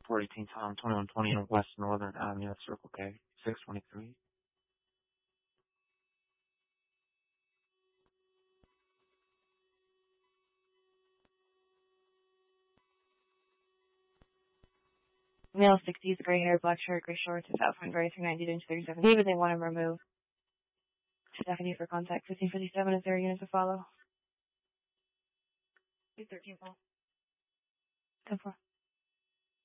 Report 18 Tom 2120 on West Northern Avenue at Circle K, 623. Male 60s, gray hair, black shirt, gray shorts, without front very 390 to inch 37. David, they want him removed. Stephanie for contact 1557. Is there a unit to follow? 13 call. 10-4.